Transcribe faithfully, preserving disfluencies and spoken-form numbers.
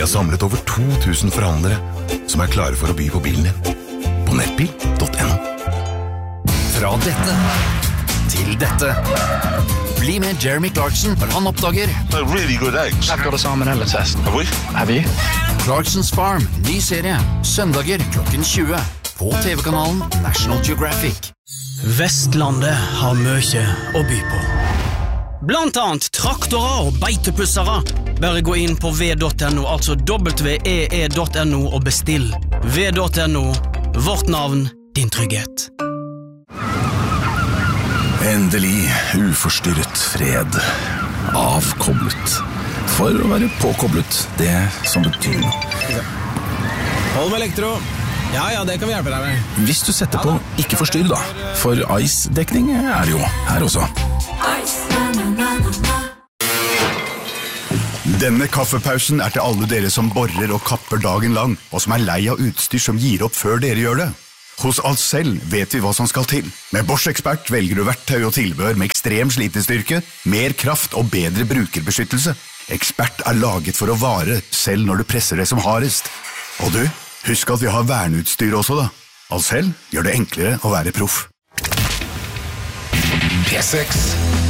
har samlet over to tusen forhandlere som er klare for å by på bilen din. På nettbil punktum no. Fra dette til dette. Bli med Jeremy Clarkson når han oppdager They're really good eggs. I've got a salmonella test. Have we? Have you? Clarkson's Farm, ny serie, søndager klokken tjue på T V-kanalen National Geographic. Vestlandet har mye å by på. Blant annet traktorer og beitepussere. Bare gå inn på v punktum no, altså w e e punktum no og bestill. v punktum no, vårt navn, din trygghet. Endelig uforstyrret fred. Avkoblet. For å være påkoblet, det som betyr noe. Hold med elektro. Ja, ja, det kan vi hjelpe deg med. Hvis du setter på ikke forstyrr da, for ice-dekning er jo her også. Denne kaffepausen er til alle dere som borer og kapper dagen lang, og som er lei av utstyr som gir opp før dere gjør det. Hos Ahlsell vet vi hva som skal til. Med Bosch Expert velger du verktøy og tilbehør med ekstrem slitestyrke, mer kraft og bedre brukerbeskyttelse. Expert er laget for å vare, selv når du presser det som hardest. Og du, husk at vi har verneutstyr også da. Ahlsell gjør det enklere å være proff. P seks